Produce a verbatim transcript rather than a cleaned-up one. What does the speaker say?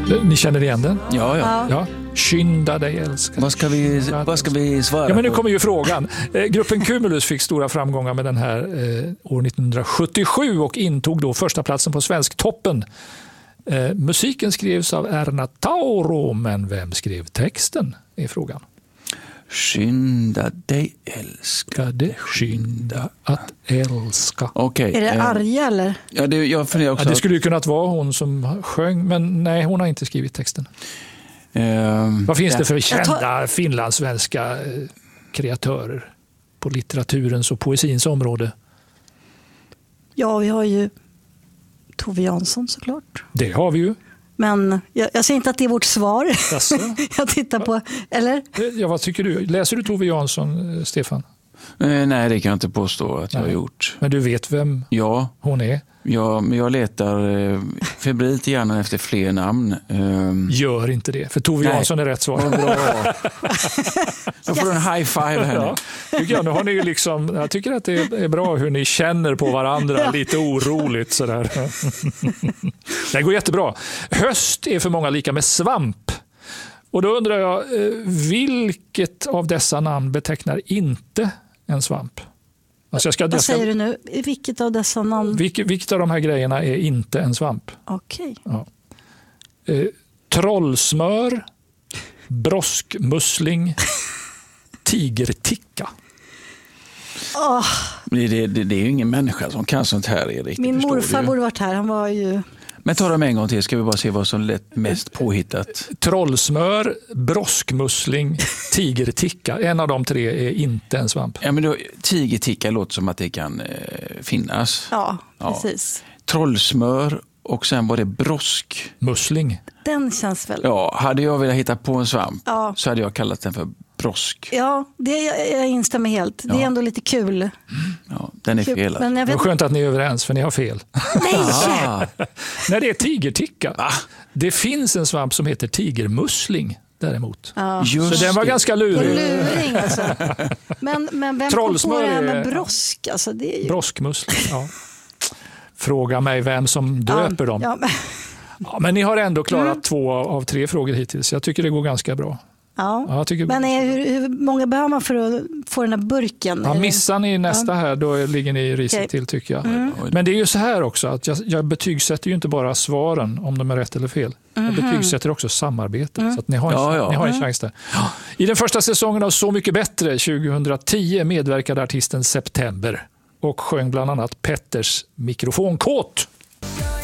Ni känner igen den? Ja, ja. ja. Skynda dig älskar. Vad ska vi, vad ska vi svara Ja, men nu på? kommer ju frågan. Eh, gruppen Cumulus fick stora framgångar med den här eh, år nittonhundrasjuttiosju och intog då första platsen på Svensktoppen. Eh, musiken skrevs av Erna Tauro, men vem skrev texten är frågan. Skynda dig älska. Det skynda att älska. Okej. Är det eh, Arja eller? Ja, det, jag funderar också. Ja, det skulle ju kunnat vara hon som sjöng, men nej, hon har inte skrivit texten. Ehm, Vad finns ja. det för kända tar... finlandssvenska eh, kreatörer på litteraturens och poesins område? Ja, vi har ju Tove Jansson såklart. Det har vi ju. Men jag, jag säger inte att det är vårt svar. Jaså? Jag tittar på, eller? Ja, vad tycker du? Läser du Tove Jansson, eh, Stefan? Eh, nej, det kan jag inte påstå att jag Nej. har gjort. Men du vet vem Ja, hon är? ja, men jag letar eh, febrilt i hjärnan efter fler namn. Ehm, Gör inte det, för Tove Nej. Jansson är rätt svar. vad bra. Jag får en high five här Ja, nu. tycker jag. Nu har ni ju liksom, jag tycker att det är bra hur ni känner på varandra, Ja. lite oroligt sådär. Det går jättebra. Höst är för många lika med svamp. Och då undrar jag, eh, vilket av dessa namn betecknar inte en svamp? Alltså jag ska, Vad jag ska, säger du nu? Vilket av dessa namn? vilket, vilket av de här grejerna är inte en svamp? Okej. Ja. Eh, trollsmör, broskmussling, tigerticka. Åh, Det, det, det, det är ju ingen människa som kan sånt här, Erik. det min förstår morfar du ju. borde varit här. Han var ju... Men ta dem en gång till, ska vi bara se vad som lät mest påhittat. Trollsmör, broskmussling, tigerticka. En av de tre är inte en svamp. Ja, men då, tigerticka låter som att det kan eh, finnas. Ja, Ja. precis. Trollsmör och sen var det brosk. Mussling. Den känns väl... Ja, hade jag velat hitta på en svamp Ja. så hade jag kallat den för brosk. Ja, det, jag, jag instämmer helt. Det är Ja. ändå lite kul. Ja, den är kul. fel. Men jag Det är vet... skönt att ni är överens, för ni har fel. Nej! Ah, När det är tigerticka. Va? Det finns en svamp som heter tigermussling däremot. Ja. just Så den var det. ganska Det är lurig. luring alltså. Men, men vem kom på Trollsmör det här är- med brosk? Alltså, det är ju... Broskmussling, ja. Fråga mig vem som döper dem. Ja, men... Ja, men ni har ändå klarat Mm. två av tre frågor hittills. Jag tycker det går ganska bra. Ja. Ja, jag tycker det går Men ganska är, hur, hur många behöver man för att få den här burken? Ja, Eller? missar ni nästa här, då ligger ni risigt Okej. till tycker jag. Mm. Men det är ju så här också, att jag, jag betygsätter ju inte bara svaren om de är rätt eller fel. Jag Mhm. betygsätter också samarbetet. Mm. Så att ni har en, Ja, ja. Ni har en Mm. chans där. I den första säsongen av Så mycket bättre tjugohundratio medverkade artisten September och sjöng bland annat Petters mikrofonkåt.